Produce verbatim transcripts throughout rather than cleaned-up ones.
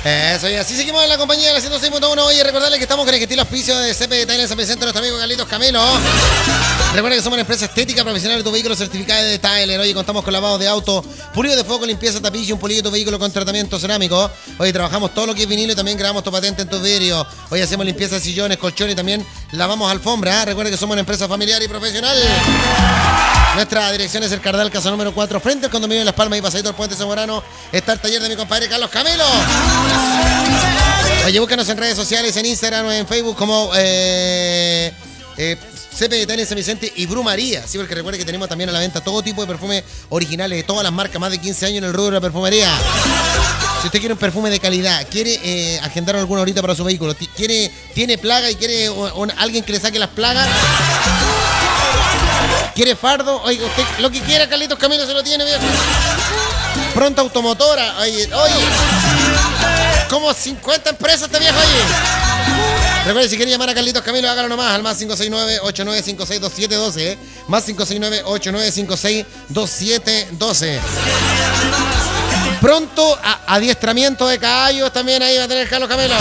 Eso, y así seguimos en la compañía de la ciento seis punto uno. Oye, recordarles que estamos con el gentil auspicio de C P Detailing San Vicente, nuestro amigo Carlitos Camelo. Recuerda que somos una empresa estética profesional de tu vehículo certificada de Detailer. Oye, contamos con lavado de auto, pulido de foco, limpieza, tapiz y un pulido de tu vehículo con tratamiento cerámico. Oye, trabajamos todo lo que es vinilo y también grabamos tu patente en tus vidrios. Oye, hacemos limpieza de sillones, colchones y también lavamos alfombra. ¿eh? Recuerda que somos una empresa familiar y profesional. Nuestra dirección es el Cardal, casa número cuatro, frente al condominio de Las Palmas y pasadito al puente Zamorano. Está el taller de mi compadre Carlos Camelo. Oye, búscanos en redes sociales, en Instagram o en Facebook como eh, eh, C P Detailing San Vicente y Brumaría. Sí, porque recuerde que tenemos también a la venta todo tipo de perfumes originales de todas las marcas, más de quince años en el rubro de la perfumería. Si usted quiere un perfume de calidad, quiere eh, agendar alguna horita para su vehículo, quiere, tiene plaga y quiere un, un, alguien que le saque las plagas, quiere fardo, oiga, usted lo que quiera, Carlitos Camilo se lo tiene, viejo. Pronta Automotora, oye, oye, como cincuenta empresas este viejo, oye. Recuerde, si quiere llamar a Carlitos Camilo, hágalo nomás al más cinco seis nueve, ocho nueve cinco seis, dos siete uno dos, ¿eh? Más cinco seis nueve, ocho nueve cinco seis, dos siete uno dos. Pronto a, adiestramiento de caballos también ahí va a tener Carlos Camelo.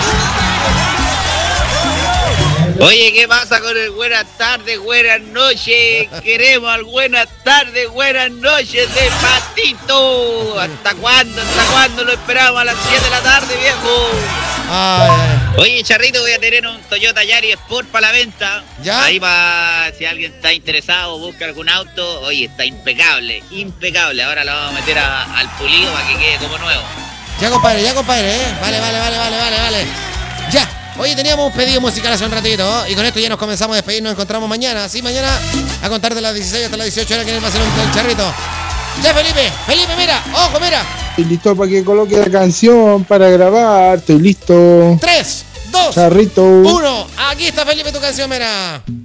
Oye, ¿qué pasa con el buenas tardes, buenas noches? Queremos al buenas tardes, buenas noches de Patito. ¿Hasta cuándo? ¿Hasta cuándo lo esperamos? A las siete de la tarde, viejo. Ay. Oye, Charrito, voy a tener un Toyota Yaris Sport para la venta. ¿Ya? Ahí va, si alguien está interesado, busca algún auto. Oye, está impecable, impecable. Ahora lo vamos a meter a, al pulido para que quede como nuevo. Ya, compadre, ya, compadre, ¿eh? Vale, vale, vale, vale, vale, vale. Ya. Oye, teníamos un pedido musical hace un ratito, ¿eh? Y con esto ya nos comenzamos a despedir. Nos encontramos mañana, ¿sí? Mañana a contar de las dieciséis hasta las dieciocho horas que va a ser un Charrito. Ya, Felipe, Felipe, mira, ojo, mira. Estoy listo para que coloque la canción para grabar. Estoy listo. Tres, dos, Charrito. uno. Aquí está, Felipe, tu canción, mira.